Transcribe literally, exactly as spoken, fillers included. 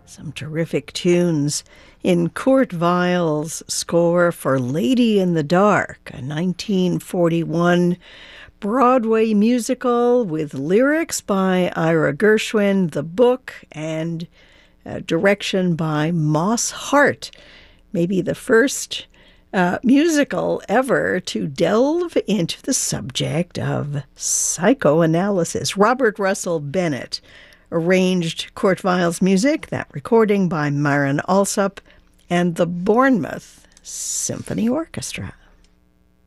Some terrific tunes in Kurt Weill's score for Lady in the Dark, a nineteen forty-one Broadway musical with lyrics by Ira Gershwin, the book, and uh, direction by Moss Hart. Maybe the first uh, musical ever to delve into the subject of psychoanalysis. Robert Russell Bennett arranged Kurt Weill's music, that recording by Myron Alsop and the Bournemouth Symphony Orchestra.